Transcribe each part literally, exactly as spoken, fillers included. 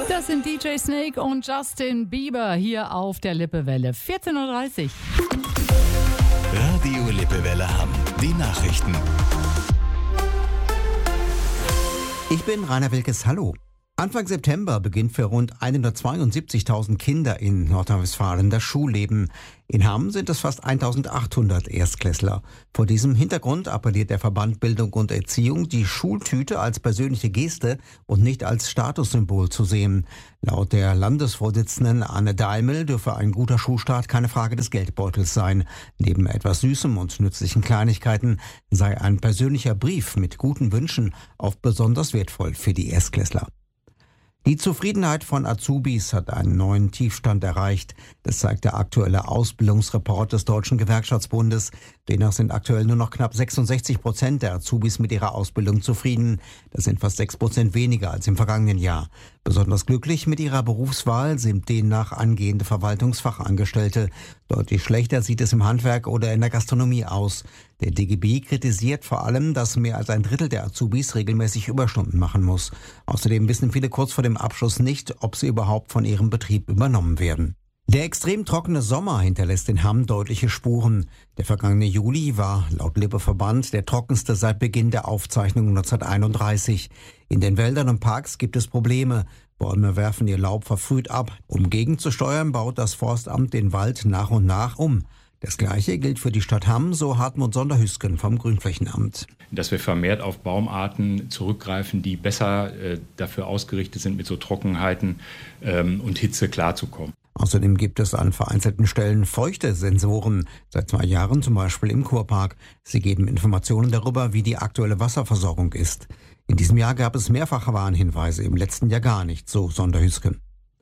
Das sind D J Snake und Justin Bieber hier auf der Lippewelle. vierzehn Uhr dreißig. Radio Lippewelle Hamm. Die Nachrichten. Ich bin Rainer Wilkes. Hallo. Anfang September beginnt für rund hundertzweiundsiebzigtausend Kinder in Nordrhein-Westfalen das Schulleben. In Hamm sind es fast eintausendachthundert Erstklässler. Vor diesem Hintergrund appelliert der Verband Bildung und Erziehung, die Schultüte als persönliche Geste und nicht als Statussymbol zu sehen. Laut der Landesvorsitzenden Anne Daimel dürfe ein guter Schulstart keine Frage des Geldbeutels sein. Neben etwas Süßem und nützlichen Kleinigkeiten sei ein persönlicher Brief mit guten Wünschen oft besonders wertvoll für die Erstklässler. Die Zufriedenheit von Azubis hat einen neuen Tiefstand erreicht. Das zeigt der aktuelle Ausbildungsreport des Deutschen Gewerkschaftsbundes. Demnach sind aktuell nur noch knapp sechsundsechzig Prozent der Azubis mit ihrer Ausbildung zufrieden. Das sind fast sechs Prozent weniger als im vergangenen Jahr. Besonders glücklich mit ihrer Berufswahl sind demnach angehende Verwaltungsfachangestellte. Deutlich schlechter sieht es im Handwerk oder in der Gastronomie aus. Der D G B kritisiert vor allem, dass mehr als ein Drittel der Azubis regelmäßig Überstunden machen muss. Außerdem wissen viele kurz vor dem Abschluss nicht, ob sie überhaupt von ihrem Betrieb übernommen werden. Der extrem trockene Sommer hinterlässt in Hamm deutliche Spuren. Der vergangene Juli war laut Lippe-Verband der trockenste seit Beginn der Aufzeichnung neunzehnhunderteinunddreißig. In den Wäldern und Parks gibt es Probleme. Bäume werfen ihr Laub verfrüht ab. Um gegenzusteuern, baut das Forstamt den Wald nach und nach um. Das Gleiche gilt für die Stadt Hamm, so Hartmut Sonderhüsken vom Grünflächenamt. Dass wir vermehrt auf Baumarten zurückgreifen, die besser äh, dafür ausgerichtet sind, mit so Trockenheiten ähm, und Hitze klarzukommen. Außerdem gibt es an vereinzelten Stellen feuchte Sensoren, seit zwei Jahren zum Beispiel im Kurpark. Sie geben Informationen darüber, wie die aktuelle Wasserversorgung ist. In diesem Jahr gab es mehrfache Warnhinweise, im letzten Jahr gar nicht, so Sonderhüsken.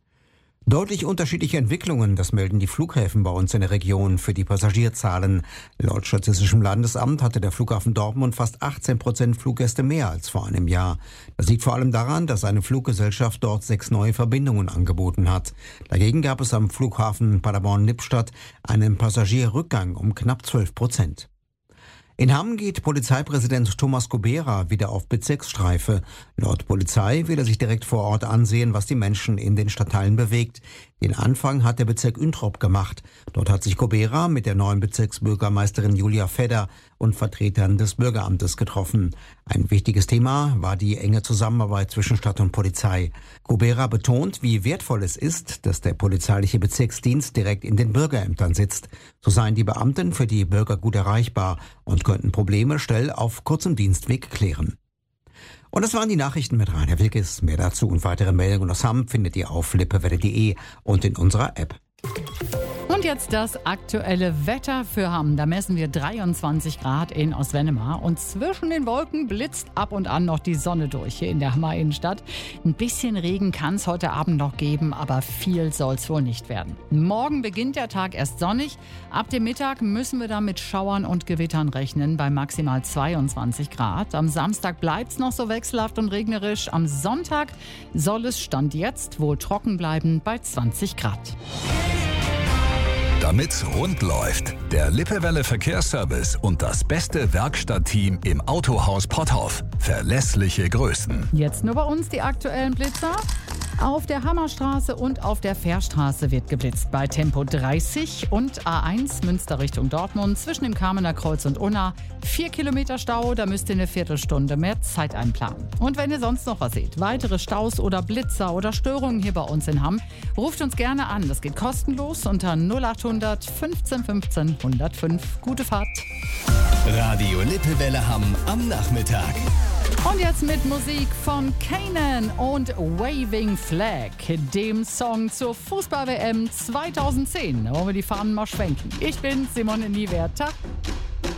Deutlich unterschiedliche Entwicklungen, das melden die Flughäfen bei uns in der Region für die Passagierzahlen. Laut Statistischem Landesamt hatte der Flughafen Dortmund fast achtzehn Prozent Fluggäste mehr als vor einem Jahr. Das liegt vor allem daran, dass eine Fluggesellschaft dort sechs neue Verbindungen angeboten hat. Dagegen gab es am Flughafen Paderborn-Lippstadt einen Passagierrückgang um knapp zwölf Prozent. In Hamm geht Polizeipräsident Thomas Kubera wieder auf Bezirksstreife. Laut Polizei will er sich direkt vor Ort ansehen, was die Menschen in den Stadtteilen bewegt. Den Anfang hat der Bezirk Üntrop gemacht. Dort hat sich Kubera mit der neuen Bezirksbürgermeisterin Julia Fedder und Vertretern des Bürgeramtes getroffen. Ein wichtiges Thema war die enge Zusammenarbeit zwischen Stadt und Polizei. Kubera betont, wie wertvoll es ist, dass der polizeiliche Bezirksdienst direkt in den Bürgerämtern sitzt. So seien die Beamten für die Bürger gut erreichbar und könnten Probleme schnell auf kurzem Dienstweg klären. Und das waren die Nachrichten mit Rainer Wilkes. Mehr dazu und weitere Meldungen aus Hamm findet ihr auf lippewelle punkt de und in unserer App. Und jetzt das aktuelle Wetter für Hamm. Da messen wir dreiundzwanzig Grad in Ostwennemar und zwischen den Wolken blitzt ab und an noch die Sonne durch hier in der Hammer Innenstadt. Ein bisschen Regen kann es heute Abend noch geben, aber viel soll es wohl nicht werden. Morgen beginnt der Tag erst sonnig. Ab dem Mittag müssen wir dann mit Schauern und Gewittern rechnen bei maximal zweiundzwanzig Grad. Am Samstag bleibt es noch so wechselhaft und regnerisch. Am Sonntag soll es Stand jetzt wohl trocken bleiben bei zwanzig Grad. Damit's rund läuft, der Lippewelle Verkehrsservice und das beste Werkstattteam im Autohaus Potthoff. Verlässliche Größen. Jetzt nur bei uns die aktuellen Blitzer. Auf der Hammerstraße und auf der Fährstraße wird geblitzt bei Tempo dreißig und A eins Münster Richtung Dortmund zwischen dem Kamener Kreuz und Unna. Vier Kilometer Stau, da müsst ihr eine Viertelstunde mehr Zeit einplanen. Und wenn ihr sonst noch was seht, weitere Staus oder Blitzer oder Störungen hier bei uns in Hamm, ruft uns gerne an. Das geht kostenlos unter null achthundert fünfzehn fünfzehn hundertfünf. Gute Fahrt. Radio Lippewelle Hamm am Nachmittag. Und jetzt mit Musik von Kanan und Waving Flag, dem Song zur Fußball-W M zweitausendzehn. Da wollen wir die Fahnen mal schwenken. Ich bin Simone Niewerth.